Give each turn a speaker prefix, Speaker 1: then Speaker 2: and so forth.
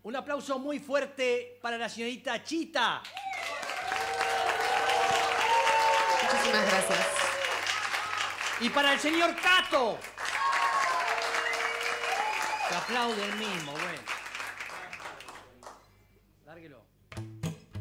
Speaker 1: Un aplauso muy fuerte para la señorita Chita.
Speaker 2: Muchísimas gracias.
Speaker 1: Y para el señor Cato. Se aplaude el mismo, bueno.